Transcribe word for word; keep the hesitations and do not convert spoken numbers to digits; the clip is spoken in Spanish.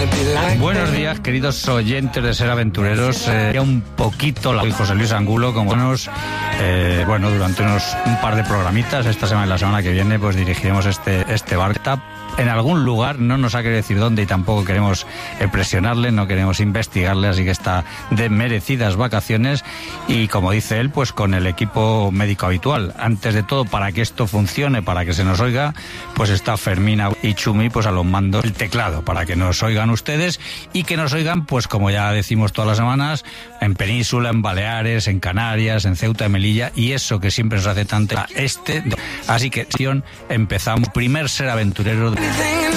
Buenos días, queridos oyentes de Ser Aventureros. Eh, ya un poquito la José Luis Angulo, como nos, eh, bueno, durante unos un par de programitas, esta semana y la semana que viene, pues dirigiremos este, este bar. Está en algún lugar, no nos ha querido decir dónde y tampoco queremos eh, presionarle, no queremos investigarle, así que está de merecidas vacaciones y, como dice él, pues con el equipo médico habitual. Antes de todo, para que esto funcione, para que se nos oiga, pues está Fermina y Chumi pues a los mandos del teclado, para que nos oigan ustedes y que nos oigan, pues como ya decimos todas las semanas, en Península, en Baleares, en Canarias, en Ceuta y Melilla, y eso que siempre nos hace tanto a este. Así que empezamos. Primer Ser Aventurero.